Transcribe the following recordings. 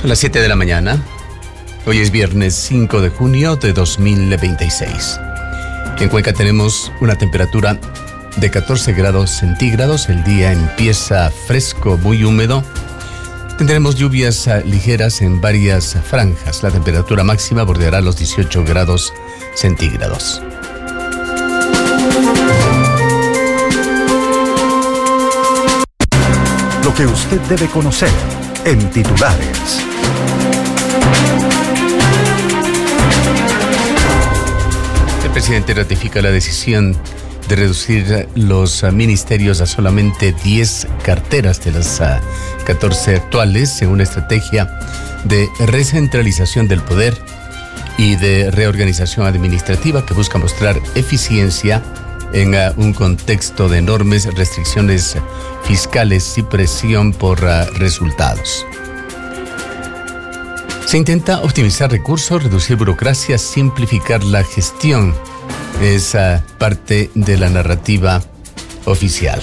Son las 7 de la mañana. Hoy es viernes 5 de junio de 2026. En Cuenca tenemos una temperatura de 14 grados centígrados. El día empieza fresco, muy húmedo. Tendremos lluvias ligeras en varias franjas. La temperatura máxima bordeará los 18 grados centígrados. Lo que usted debe conocer en titulares. El presidente ratifica la decisión de reducir los ministerios a solamente 10 carteras de las 14 actuales en una estrategia de recentralización del poder y de reorganización administrativa que busca mostrar eficiencia en un contexto de enormes restricciones fiscales y presión por resultados. Se intenta optimizar recursos, reducir burocracia, simplificar la gestión. Es parte de la narrativa oficial.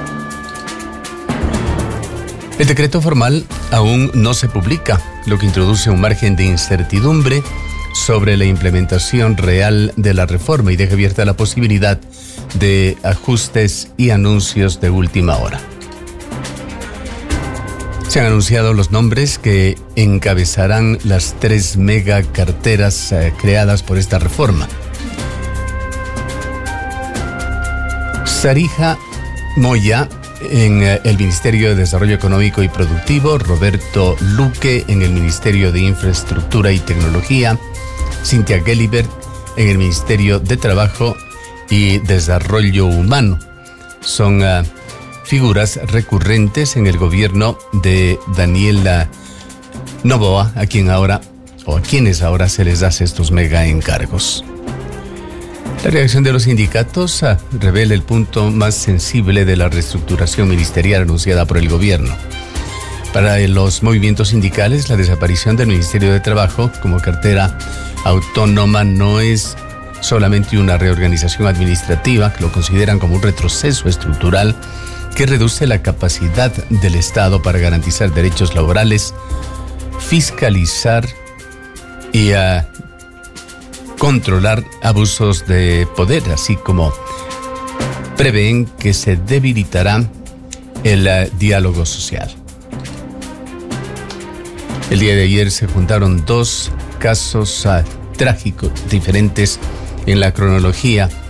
El decreto formal aún no se publica, lo que introduce un margen de incertidumbre sobre la implementación real de la reforma y deja abierta la posibilidad de ajustes y anuncios de última hora. Se han anunciado los nombres que encabezarán las 3 mega carteras creadas por esta reforma. Sarija Moya en el Ministerio de Desarrollo Económico y Productivo, Roberto Luque en el Ministerio de Infraestructura y Tecnología, Cynthia Gelibert en el Ministerio de Trabajo y Desarrollo Humano. Son figuras recurrentes en el gobierno de Daniela Noboa, a quienes ahora se les hace estos mega encargos. La reacción de los sindicatos revela el punto más sensible de la reestructuración ministerial anunciada por el gobierno. Para los movimientos sindicales, la desaparición del Ministerio de Trabajo como cartera autónoma no es solamente una reorganización administrativa, que lo consideran como un retroceso estructural que reduce la capacidad del Estado para garantizar derechos laborales, fiscalizar y controlar abusos de poder, así como prevén que se debilitará el diálogo social. El día de ayer se juntaron 2 casos trágicos diferentes en la cronología